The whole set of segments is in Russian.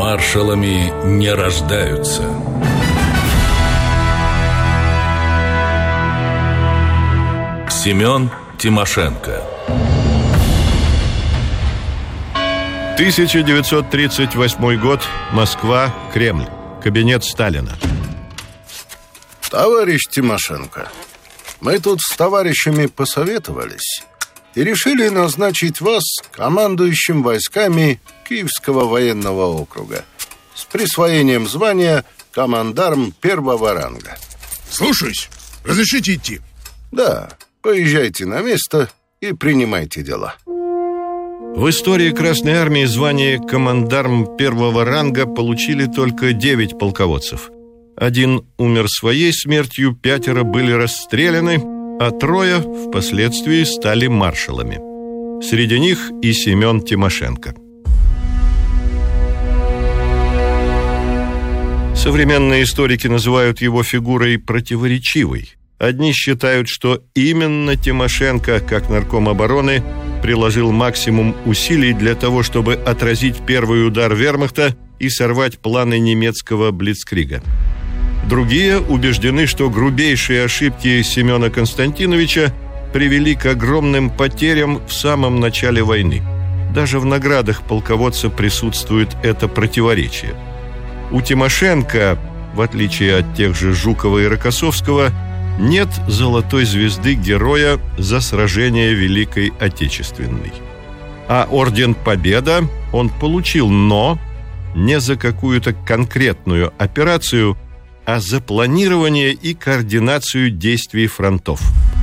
Маршалами не рождаются. Семен Тимошенко. 1938 год. Москва. Кремль. Кабинет Сталина. Товарищ Тимошенко, мы тут с товарищами посоветовались и решили назначить вас командующим войсками Киевского военного округа с присвоением звания командарм первого ранга. Слушаюсь. Разрешите идти? Да, поезжайте на место и принимайте дела. В истории Красной Армии звание командарм первого ранга получили только 9 полководцев. 1 умер своей смертью, 5 были расстреляны, а 3 впоследствии стали маршалами. Среди них и Семен Тимошенко. Современные историки называют его фигурой противоречивой. Одни считают, что именно Тимошенко, как нарком обороны, приложил максимум усилий для того, чтобы отразить первый удар вермахта и сорвать планы немецкого блицкрига. Другие убеждены, что грубейшие ошибки Семена Константиновича привели к огромным потерям в самом начале войны. Даже в наградах полководца присутствует это противоречие. У Тимошенко, в отличие от тех же Жукова и Рокоссовского, нет золотой звезды героя за сражение Великой Отечественной. А орден Победа он получил, но не за какую-то конкретную операцию, а за планирование и координацию действий фронтов.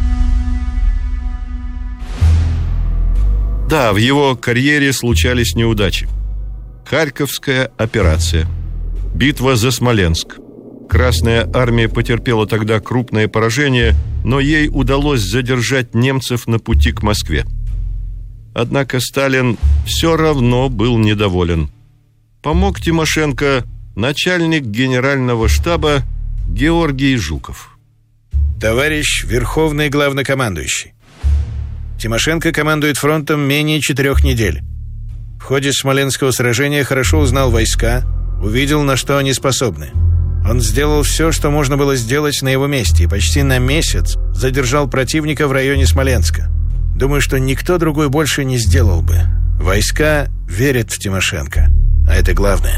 Да, в его карьере случались неудачи. Харьковская операция, битва за Смоленск. Красная армия потерпела тогда крупное поражение, но ей удалось задержать немцев на пути к Москве. Однако Сталин все равно был недоволен. Помог Тимошенко начальник генерального штаба Георгий Жуков. Товарищ Верховный Главнокомандующий, Тимошенко командует фронтом менее 4 недель. В ходе Смоленского сражения хорошо узнал войска, увидел, на что они способны. Он сделал все, что можно было сделать на его месте, и почти на месяц задержал противника в районе Смоленска. Думаю, что никто другой больше не сделал бы. Войска верят в Тимошенко, а это главное.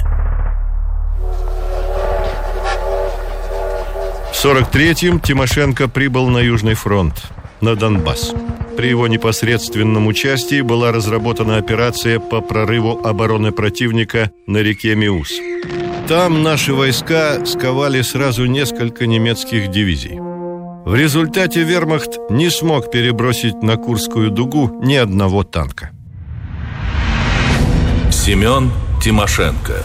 В 1943-м Тимошенко прибыл на Южный фронт, на Донбасс. При его непосредственном участии была разработана операция по прорыву обороны противника на реке Миус. Там наши войска сковали сразу несколько немецких дивизий. В результате вермахт не смог перебросить на Курскую дугу ни одного танка. Семен Тимошенко.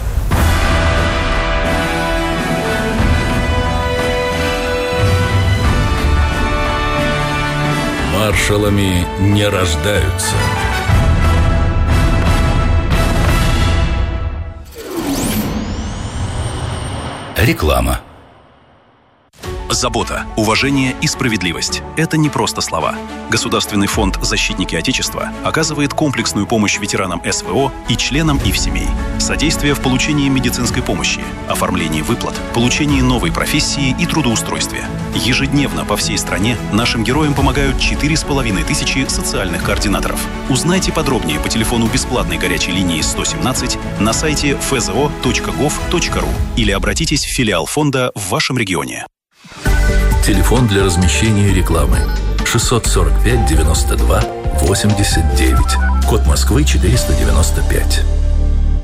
Маршалами не рождаются. Реклама. Забота, уважение и справедливость – это не просто слова. Государственный фонд «Защитники Отечества» оказывает комплексную помощь ветеранам СВО и членам их семей. Содействие в получении медицинской помощи, оформлении выплат, получении новой профессии и трудоустройстве. Ежедневно по всей стране нашим героям помогают 4500 социальных координаторов. Узнайте подробнее по телефону бесплатной горячей линии 117 на сайте fzo.gov.ru или обратитесь в филиал фонда в вашем регионе. Телефон для размещения рекламы 645 92 89. Код Москвы 495.